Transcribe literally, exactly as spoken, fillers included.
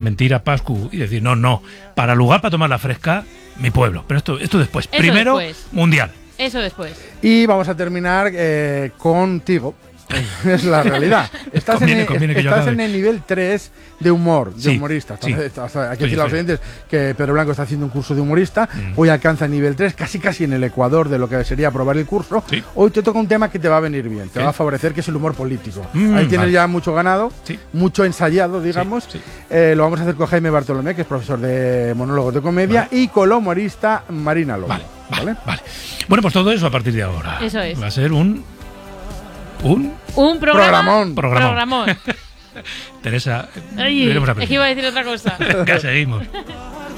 desmentir a Pascu y decir, no, no, para lugar para tomar la fresca, mi pueblo. Pero esto, esto después. Eso Primero, después. mundial. Eso después. Y vamos a terminar eh, contigo. Es la realidad. Estás, Conviene, en, conviene que yo estás acabe. en el nivel tres de humor, de Sí, humorista. sí. Hay que Estoy, decir a los estoy. oyentes que Pedro Blanco está haciendo un curso de humorista. Mm. Hoy alcanza el nivel tres, casi casi en el ecuador de lo que sería aprobar el curso. Sí. Hoy te toca un tema que te va a venir bien, te ¿Qué? va a favorecer, que es el humor político. Mm, Ahí tienes vale. ya mucho ganado, Sí. mucho ensayado, digamos. Sí, sí. Eh, lo vamos a hacer con Jaime Bartolomé, que es profesor de monólogos de comedia, Vale. y con la humorista Marina Lobo. Vale, vale, vale. Bueno, pues todo eso a partir de ahora. Eso es. Va a ser un... Un... Un programa. Programón. Programón. Programón. Teresa, Ay, veremos a es que iba a decir otra cosa. Ya seguimos.